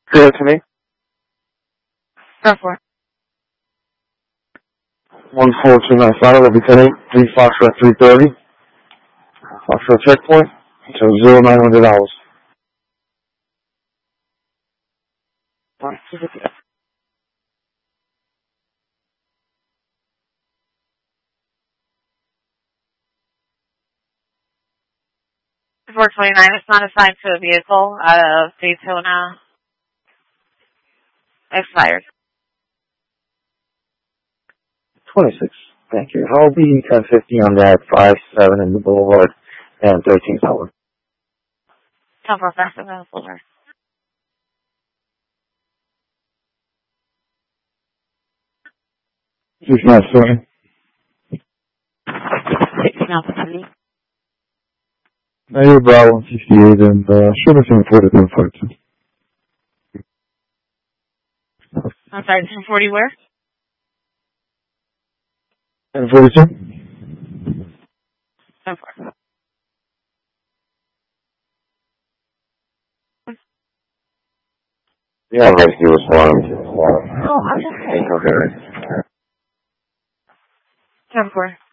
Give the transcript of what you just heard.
Clear to me. Go for it. 14295 final, will be 10-8, 3 Foxtrot 330. Foxtrot checkpoint, until $0,900. Four 29 is not assigned to a vehicle out of Daytona. Expired. 26. Thank you. I'll be 1050 on that 5-7 in the Boulevard and 13th hour. 10-4 fast available. Just not sorry. Now you're Bravo 168 and should have been 42. I'm sorry, 1040 where? 1042? 10-4. Yeah, rescue was formed. Oh, I'm just saying. Okay. 10-4.